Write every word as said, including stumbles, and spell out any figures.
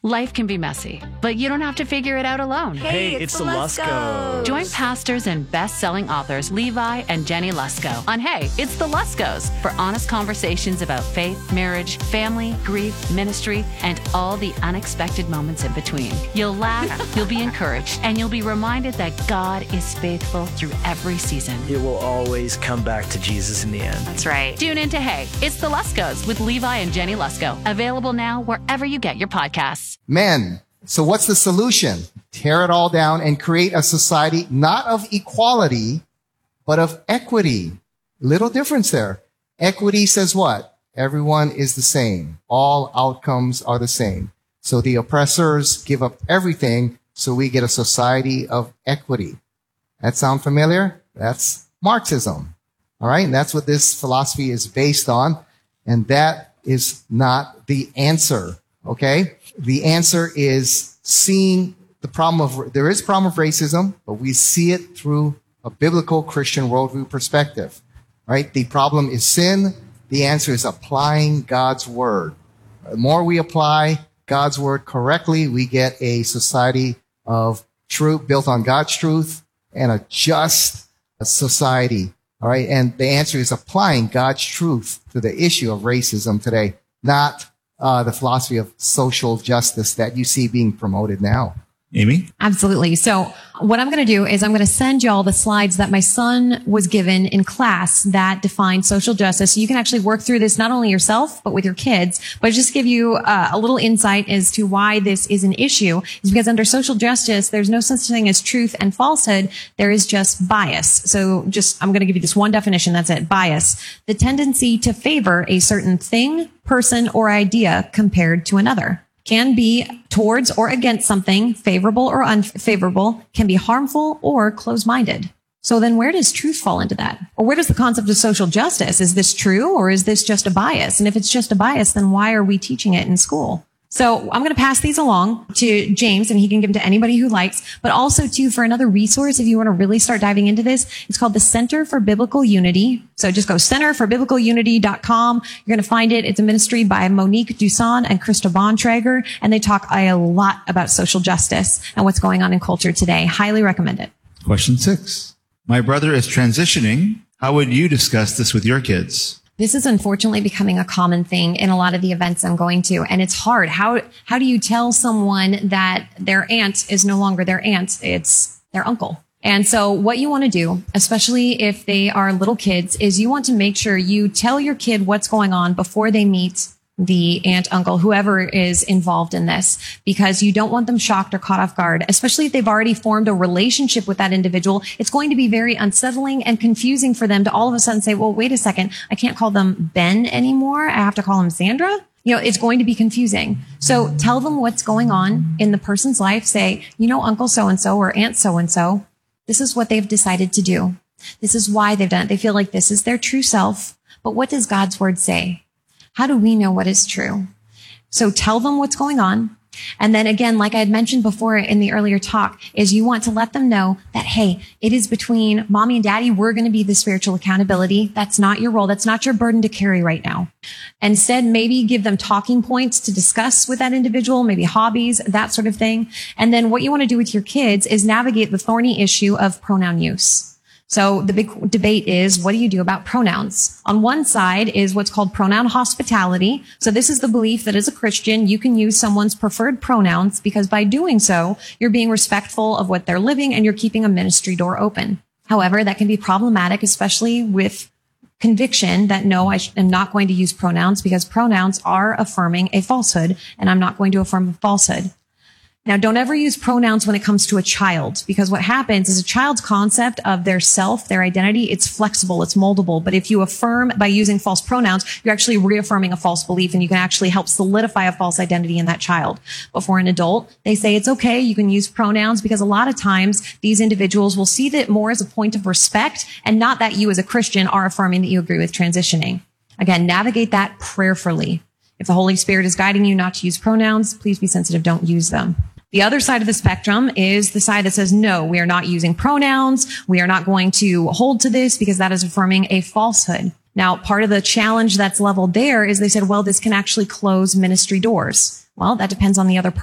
Life can be messy, but you don't have to figure it out alone. Hey, Hey, it's, it's the the Luskos. Join pastors and best-selling authors Levi and Jenny Lusko on Hey, It's the Luskos for honest conversations about faith, marriage, family, grief, ministry, and all the unexpected moments in between. You'll laugh, you'll be encouraged, and you'll be reminded that God is faithful through every season. It will always come back to Jesus in the end. That's right. Tune in to Hey, It's the Luskos with Levi and Jenny Lusko. Available now wherever you get your podcasts. Men. So what's the solution? Tear it all down and create a society not of equality, but of equity. Little difference there. Equity says what? Everyone is the same. All outcomes are the same. So the oppressors give up everything, so we get a society of equity. That sound familiar? That's Marxism. All right. And that's what this philosophy is based on. And that is not the answer. Okay. The answer is seeing the problem of, there is a problem of racism, but we see it through a biblical Christian worldview perspective, right? The problem is sin. The answer is applying God's word. The more we apply God's word correctly, we get a society of truth built on God's truth and a just society. All right. And the answer is applying God's truth to the issue of racism today, not Uh, the philosophy of social justice that you see being promoted now. Amy? Absolutely. So what I'm going to do is I'm going to send y'all the slides that my son was given in class that define social justice. So you can actually work through this not only yourself, but with your kids, but just give you uh, a little insight as to why this is an issue. Is because under social justice, there's no such thing as truth and falsehood. There is just bias. So just, I'm going to give you just one definition. That's it. Bias. The tendency to favor a certain thing, person, or idea compared to another. Can be towards or against something, favorable or unfavorable, can be harmful or closed-minded. So then where does truth fall into that? Or where does the concept of social justice? Is this true or is this just a bias? And if it's just a bias, then why are we teaching it in school? So I'm going to pass these along to James and he can give them to anybody who likes, but also too for another resource if you want to really start diving into this. It's called the Center for Biblical Unity. So just go center for biblical unity dot com. You're going to find it. It's a ministry by Monique Duson and Krista Bontrager, and they talk a lot about social justice and what's going on in culture today. Highly recommend it. Question six. My brother is transitioning. How would you discuss this with your kids? This is unfortunately becoming a common thing in a lot of the events I'm going to, and it's hard. How how do you tell someone that their aunt is no longer their aunt? It's their uncle. And so what you want to do, especially if they are little kids, is you want to make sure you tell your kid what's going on before they meet the aunt, uncle, whoever is involved in this, because you don't want them shocked or caught off guard, especially if they've already formed a relationship with that individual. It's going to be very unsettling and confusing for them to all of a sudden say, well, wait a second, I can't call them Ben anymore. I have to call him Sandra. You know, it's going to be confusing. So tell them what's going on in the person's life. Say, you know, Uncle so-and-so or Aunt so-and-so, this is what they've decided to do. This is why they've done it. They feel like this is their true self. But what does God's word say? How do we know what is true? So tell them what's going on. And then again, like I had mentioned before in the earlier talk, is you want to let them know that, hey, it is between mommy and daddy. We're going to be the spiritual accountability. That's not your role. That's not your burden to carry right now. Instead, maybe give them talking points to discuss with that individual, maybe hobbies, that sort of thing. And then what you want to do with your kids is navigate the thorny issue of pronoun use. So the big debate is, what do you do about pronouns? On one side is what's called pronoun hospitality. So this is the belief that as a Christian, you can use someone's preferred pronouns because by doing so, you're being respectful of what they're living and you're keeping a ministry door open. However, that can be problematic, especially with conviction that no, I am not going to use pronouns because pronouns are affirming a falsehood and I'm not going to affirm a falsehood. Now, don't ever use pronouns when it comes to a child, because what happens is a child's concept of their self, their identity, it's flexible, it's moldable. But if you affirm by using false pronouns, you're actually reaffirming a false belief, and you can actually help solidify a false identity in that child. But for an adult, they say it's okay, you can use pronouns, because a lot of times these individuals will see that more as a point of respect and not that you as a Christian are affirming that you agree with transitioning. Again, navigate that prayerfully. If the Holy Spirit is guiding you not to use pronouns, please be sensitive, don't use them. The other side of the spectrum is the side that says, no, we are not using pronouns. We are not going to hold to this because that is affirming a falsehood. Now, part of the challenge that's leveled there is they said, well, this can actually close ministry doors. Well, that depends on the other person.